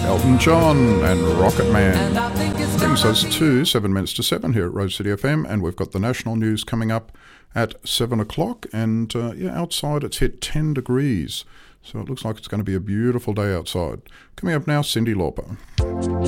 Elton John and Rocket Man. Brings us to 7 minutes to 7 here at Rose City FM, and we've got the national news coming up at 7 o'clock, and outside it's hit 10 degrees, so it looks like it's going to be a beautiful day outside. Coming up now, Cyndi Lauper.